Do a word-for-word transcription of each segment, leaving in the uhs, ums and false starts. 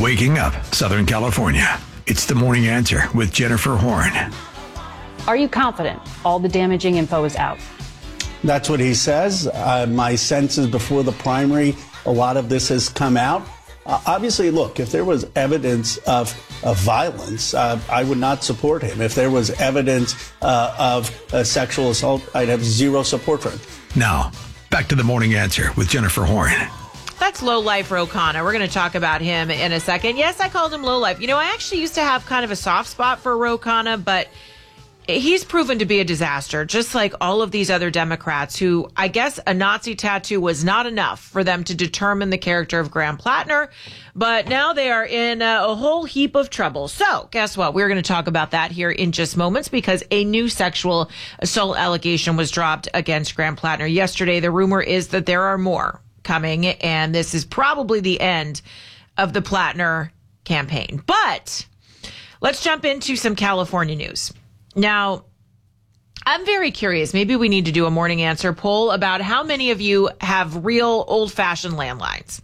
Waking up Southern California. It's the Morning Answer with Jennifer Horn. Are you confident all the damaging info is out? That's what he says. Uh, my sense is before the primary, a lot of this has come out. Uh, obviously, look, if there was evidence of, of violence, uh, I would not support him. If there was evidence uh, of uh, sexual assault, I'd have zero support for him. Now, back to the Morning Answer with Jennifer Horn. That's Lowlife Ro Khanna. We're going to talk about him in a second. Yes, I called him Lowlife. You know, I actually used to have kind of a soft spot for Ro Khanna, but he's proven to be a disaster, just like all of these other Democrats who, I guess a Nazi tattoo was not enough for them to determine the character of Graham Plattner, but now they are in a, a whole heap of trouble. So guess what? We're going to talk about that here in just moments because a new sexual assault allegation was dropped against Graham Plattner yesterday. The rumor is that there are more coming, and this is probably the end of the Plattner campaign. But let's jump into some California news. Now, I'm very curious. Maybe we need to do a Morning Answer poll about how many of you have real old-fashioned landlines.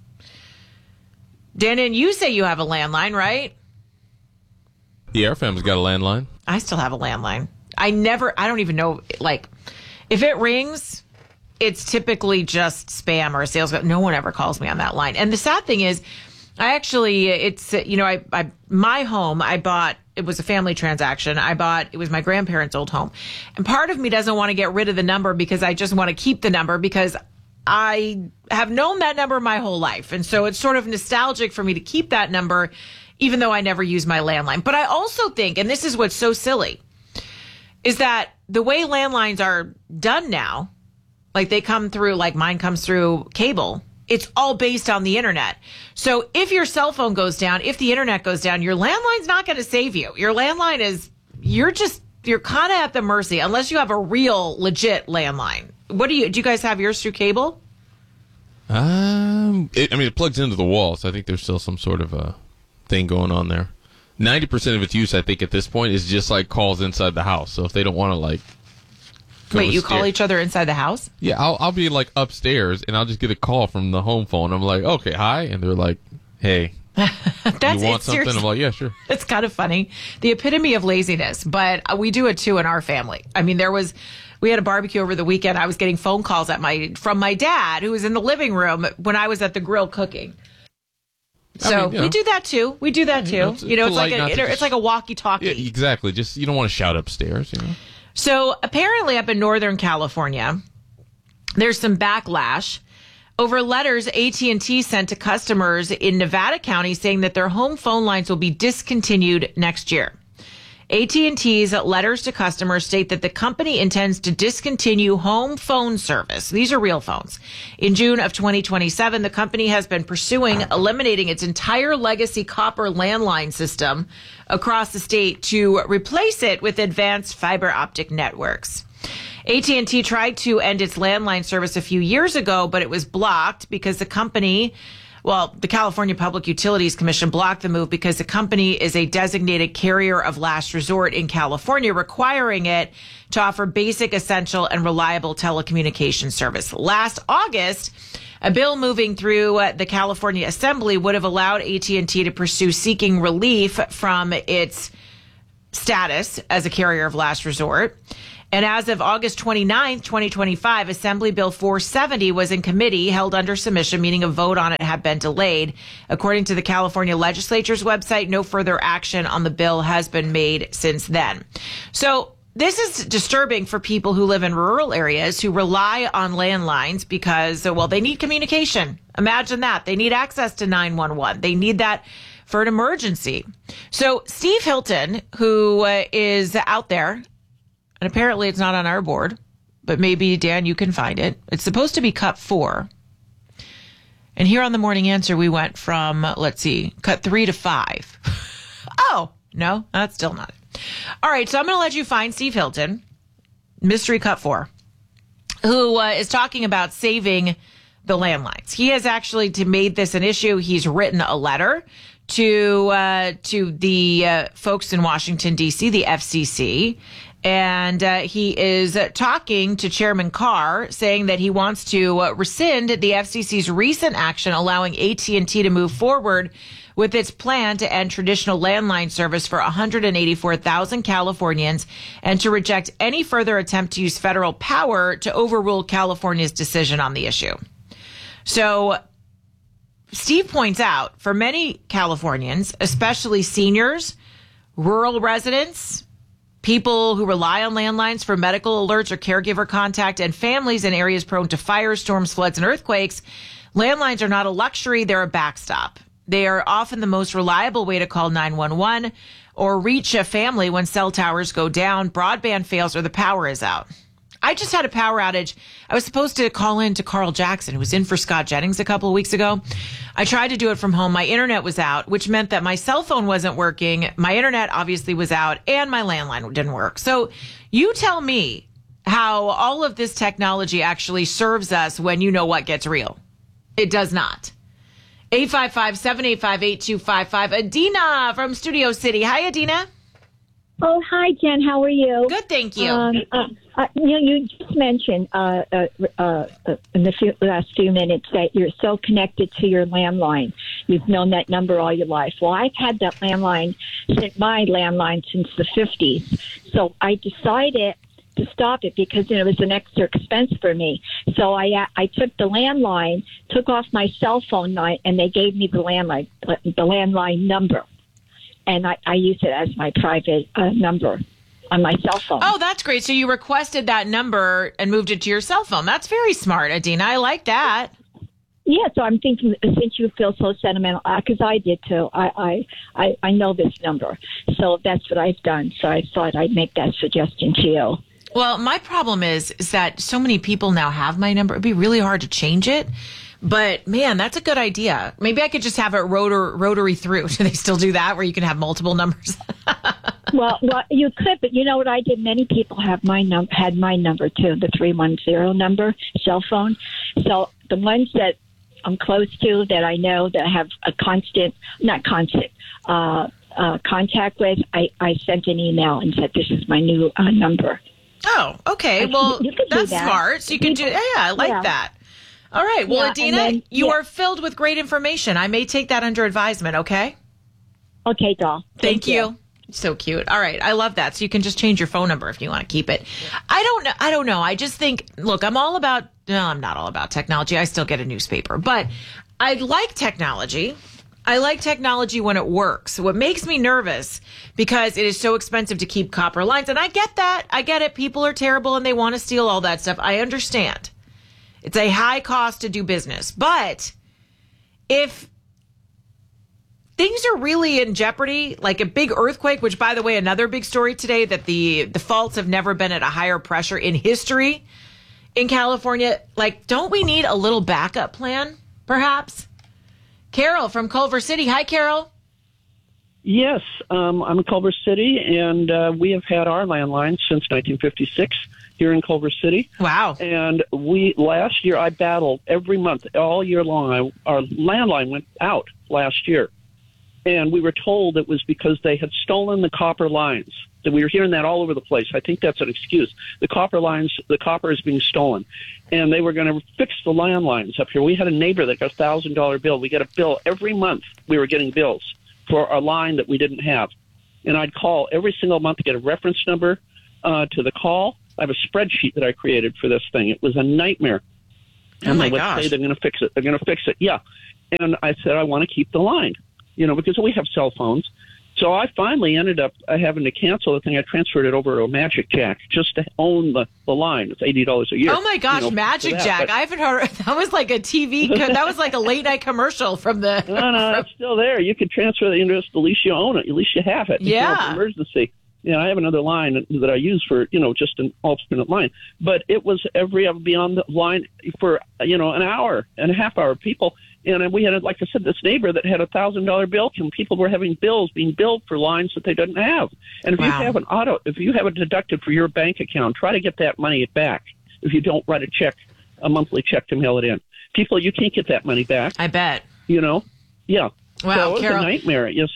Dannon, you say you have a landline, right? Yeah, our family's got a landline. I still have a landline. I never, I don't even know, like, if it rings, it's typically just spam or a sales. No one ever calls me on that line. And the sad thing is, I actually, it's, you know, I, I, my home, I bought, it was a family transaction. I bought, it was my grandparents' old home. And part of me doesn't want to get rid of the number because I just want to keep the number because I have known that number my whole life. And so it's sort of nostalgic for me to keep that number, even though I never use my landline. But I also think, and this is what's so silly, is that the way landlines are done now, like they come through, like mine comes through cable, it's all based on the internet. So if your cell phone goes down, if the internet goes down, your landline's not going to save you. Your landline is, you're just, you're kind of at the mercy unless you have a real legit landline. What do you, do you guys have yours through cable? Um, it, I mean, it plugs into the wall, so I think there's still some sort of a thing going on there. ninety percent of its use, I think, at this point is just like calls inside the house. So if they don't want to like, Wait, you call each other inside the house? Yeah, I'll I'll be like upstairs and I'll just get a call from the home phone. I'm like, okay, hi, and they're like, hey, That's, you want something? I'm like, yeah, sure. It's kind of funny, the epitome of laziness, but we do it too in our family. I mean, there was, we had a barbecue over the weekend. I was getting phone calls at my from my dad who was in the living room when I was at the grill cooking. So I mean, you know, we do that too. We do that too. You know, it's, you know, it's like a, it, it's like a walkie-talkie. Yeah, exactly. Just you don't want to shout upstairs, you know. So apparently up in Northern California, there's some backlash over letters A T and T sent to customers in Nevada County saying that their home phone lines will be discontinued next year. A T and T's letters to customers state that the company intends to discontinue home phone service. These are real phones. In June of twenty twenty-seven, the company has been pursuing eliminating its entire legacy copper landline system across the state to replace it with advanced fiber optic networks. A T and T tried to end its landline service a few years ago, but it was blocked because the company, well, the California Public Utilities Commission blocked the move because the company is a designated carrier of last resort in California, requiring it to offer basic, essential, and reliable telecommunications service. Last August, a bill moving through the California Assembly would have allowed A T and T to pursue seeking relief from its status as a carrier of last resort. And as of August twenty-ninth, twenty twenty-five, Assembly Bill four seventy was in committee, held under submission, meaning a vote on it had been delayed. According to the California legislature's website, no further action on the bill has been made since then. So this is disturbing for people who live in rural areas who rely on landlines because, well, they need communication. Imagine that. They need access to nine one one. They need that for an emergency. So Steve Hilton, who uh, is out there, and apparently it's not on our board, but maybe, Dan, you can find it. It's supposed to be cut four. And here on the Morning Answer, we went from, let's see, cut three to five. Oh, no, that's still not it. All right, so I'm going to let you find Steve Hilton, Mystery Cut four, who uh, is talking about saving the landlines. He has actually to made this an issue. He's written a letter to uh, to the uh, folks in Washington, D C, the F C C, And uh, he is uh, talking to Chairman Carr, saying that he wants to uh, rescind the F C C's recent action allowing A T and T to move forward with its plan to end traditional landline service for one hundred eighty-four thousand Californians and to reject any further attempt to use federal power to overrule California's decision on the issue. So Steve points out, for many Californians, especially seniors, rural residents, people who rely on landlines for medical alerts or caregiver contact, and families in areas prone to firestorms, floods, and earthquakes, landlines are not a luxury, they're a backstop. They are often the most reliable way to call nine one one or reach a family when cell towers go down, broadband fails, or the power is out. I just had a power outage. I was supposed to call in to Carl Jackson, who was in for Scott Jennings a couple of weeks ago. I tried to do it from home. My internet was out, which meant that my cell phone wasn't working. My internet obviously was out, and my landline didn't work. So you tell me how all of this technology actually serves us when you know what gets real. It does not. eight five five, seven eight five, eight two five five. Adina from Studio City. Hi, Adina. Oh, hi, Jen. How are you? Good, thank you. Um, uh, uh, you know, you just mentioned uh, uh, uh, in the few, last few minutes that you're so connected to your landline. You've known that number all your life. Well, I've had that landline, my landline, since the fifties. So I decided to stop it because you know, it was an extra expense for me. So I I took the landline, took off my cell phone line, and they gave me the landline the landline number. And I, I use it as my private uh, number on my cell phone. Oh, that's great. So you requested that number and moved it to your cell phone. That's very smart, Adina. I like that. Yeah, so I'm thinking, since you feel so sentimental, because uh, I did too, I, I, I, I know this number. So that's what I've done. So I thought I'd make that suggestion to you. Well, my problem is, is that so many people now have my number. It'd be really hard to change it. But, man, that's a good idea. Maybe I could just have it rotor, rotary through. Do they still do that where you can have multiple numbers? well, well, you could, but you know what I did? Many people have my num- had my number, too, the three one zero number, cell phone. So the ones that I'm close to that I know that I have a constant, not constant, uh, uh, contact with, I, I sent an email and said, this is my new uh, number. Oh, okay. I, well, you could that's do that. smart. So you can do, yeah, I like yeah. that. All right. Well, yeah, Adina, then, you yeah. are filled with great information. I may take that under advisement, okay? Okay, doll. Thank, Thank you. you. So cute. All right. I love that. So you can just change your phone number if you want to keep it. I don't know. I don't know. I just think, look, I'm all about, no, I'm not all about technology. I still get a newspaper, but I like technology. I like technology when it works. What makes me nervous, because it is so expensive to keep copper lines. And I get that. I get it. People are terrible and they want to steal all that stuff. I understand. It's a high cost to do business. But if things are really in jeopardy, like a big earthquake, which, by the way, another big story today, that the, the faults have never been at a higher pressure in history in California. Like, don't we need a little backup plan, perhaps? Carol from Culver City. Hi, Carol. Yes, um, I'm in Culver City, and uh, we have had our landline since nineteen fifty-six here in Culver City. Wow. And we last year, I battled every month, all year long. I, our landline went out last year, and we were told it was because they had stolen the copper lines. That we were hearing that all over the place. I think that's an excuse. The copper lines, the copper is being stolen, and they were going to fix the landlines up here. We had a neighbor that got a thousand dollar bill. We got a bill every month. We were getting bills for a line that we didn't have, and I'd call every single month to get a reference number uh, to the call. I have a spreadsheet that I created for this thing. It was a nightmare. Oh and my they would gosh. say they're going to fix it. They're going to fix it. Yeah. And I said, I want to keep the line, you know, because we have cell phones. So I finally ended up uh, having to cancel the thing. I transferred it over to a Magic Jack just to own the, the line. It's eighty dollars a year. Oh my gosh, you know, Magic that. Jack. But, I haven't heard, that was like a T V, that was like a late night commercial from the. No, no, from, it's still there. You can transfer the interest. At least you own it. At least you have it. Yeah. You know, it's an emergency. Yeah, I have another line that I use for, you know, just an alternate line. But it was every, I would be on the line for, you know, an hour and a half hour. People, and we had, like I said, this neighbor that had a one thousand dollar bill, and people were having bills being billed for lines that they didn't have. And if Wow. you have an auto, if you have it deducted for your bank account, try to get that money back if you don't write a check, a monthly check to mail it in. People, you can't get that money back, I bet. you know? Yeah. Wow, so it was Carol. a nightmare. Yeah, so...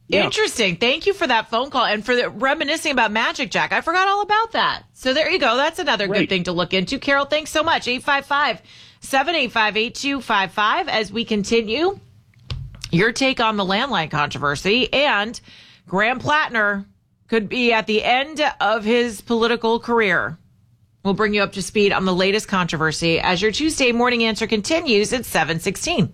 Yeah. Interesting. Thank you for that phone call and for the reminiscing about Magic Jack. I forgot all about that. So there you go. That's another Great. good thing to look into. Carol, thanks so much. eight five five, seven eight five, eight two five five as we continue your take on the landline controversy. And Graham Plattner could be at the end of his political career. We'll bring you up to speed on the latest controversy as your Tuesday morning answer continues at seven sixteen.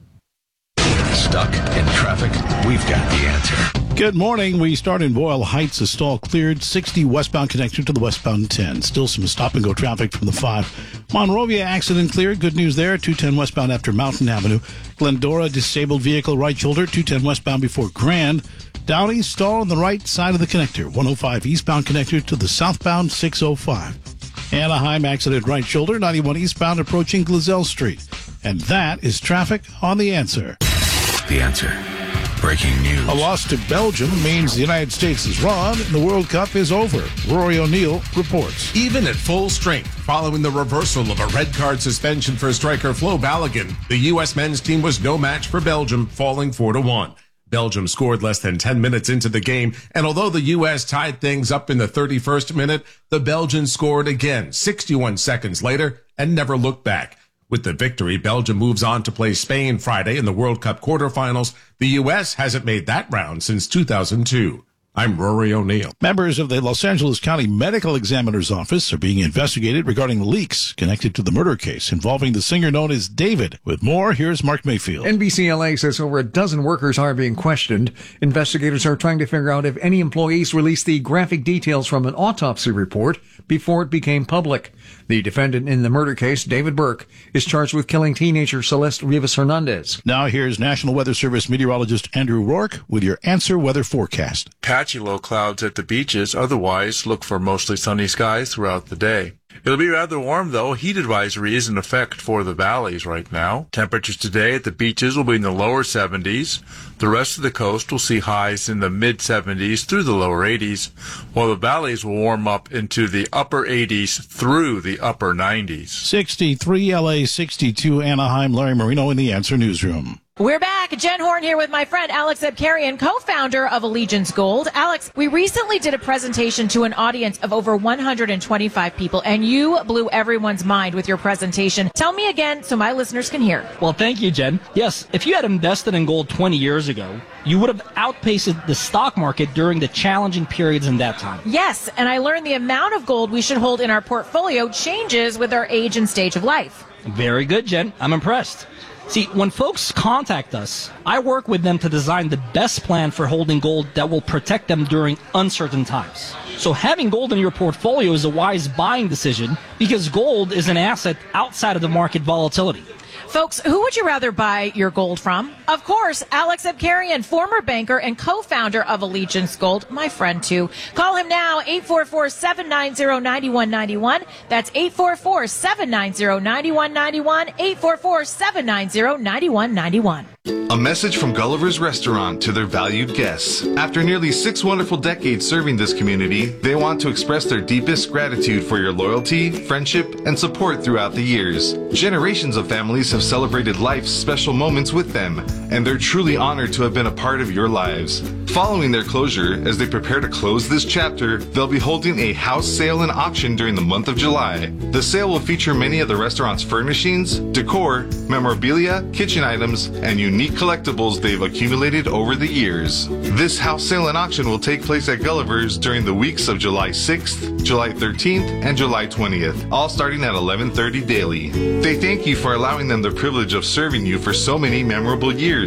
Stuck in traffic? We've got the answer. Good morning. We start in Boyle Heights. A stall cleared. sixty westbound connection to the westbound ten. Still some stop-and-go traffic from the five. Monrovia accident cleared. Good news there. two ten westbound after Mountain Avenue. Glendora disabled vehicle right shoulder. two ten westbound before Grand. Downey stall on the right side of the connector. one oh five eastbound connector to the southbound six oh five. Anaheim accident right shoulder. ninety-one eastbound approaching Glazell Street. And that is traffic on The Answer. The answer. Breaking news. A loss to Belgium means the United States' run in the World Cup is over. Rory O'Neill reports. Even at full strength, following the reversal of a red card suspension for striker Flo Balogun, the U S men's team was no match for Belgium, falling four to one. Belgium scored less than ten minutes into the game, and although the U S tied things up in the thirty-first minute, the Belgians scored again sixty-one seconds later and never looked back. With the victory, Belgium moves on to play Spain Friday in the World Cup quarterfinals. The U S hasn't made that round since two thousand two. I'm Rory O'Neill. Members of the Los Angeles County Medical Examiner's Office are being investigated regarding leaks connected to the murder case involving the singer known as David. With more, here's Mark Mayfield. N B C L A says over a dozen workers are being questioned. Investigators are trying to figure out if any employees released the graphic details from an autopsy report before it became public. The defendant in the murder case, David Burke, is charged with killing teenager Celeste Rivas Hernandez. Now here's National Weather Service meteorologist Andrew Rourke with your Answer Weather forecast. Patchy low clouds at the beaches. Otherwise, look for mostly sunny skies throughout the day. It'll be rather warm, though. Heat advisory is in effect for the valleys right now. Temperatures today at the beaches will be in the lower seventies. The rest of the coast will see highs in the mid-seventies through the lower eighties, while the valleys will warm up into the upper eighties through the upper nineties. sixty-three L A, sixty-two Anaheim. Larry Marino in the Answer Newsroom. We're back. Jen Horn here with my friend Alex Abkarian, co-founder of Allegiance Gold. Alex, we recently did a presentation to an audience of over one hundred twenty-five people, and you blew everyone's mind with your presentation. Tell me again so my listeners can hear. Well, thank you, Jen. Yes, if you had invested in gold twenty years ago, you would have outpaced the stock market during the challenging periods in that time. Yes, and I learned the amount of gold we should hold in our portfolio changes with our age and stage of life. Very good, Jen. I'm impressed. See, when folks contact us, I work with them to design the best plan for holding gold that will protect them during uncertain times. So having gold in your portfolio is a wise buying decision because gold is an asset outside of the market volatility. Folks, who would you rather buy your gold from? Of course, Alex Abkarian, former banker and co-founder of Allegiance Gold, my friend too. Call him now, eight four four, seven nine zero, nine one nine one. That's eight four four, seven nine zero, nine one nine one, eight four four, seven nine zero, nine one nine one. A message from Gulliver's Restaurant to their valued guests. After nearly six wonderful decades serving this community, they want to express their deepest gratitude for your loyalty, friendship, and support throughout the years. Generations of families have celebrated life's special moments with them, and they're truly honored to have been a part of your lives. Following their closure, as they prepare to close this chapter, they'll be holding a house sale and auction during the month of July. The sale will feature many of the restaurant's furnishings, decor, memorabilia, kitchen items, and unique collectibles they've accumulated over the years. This house sale and auction will take place at Gulliver's during the weeks of July sixth, July thirteenth, and July twentieth, all starting at eleven thirty daily. They thank you for allowing them the privilege of serving you for so many memorable years.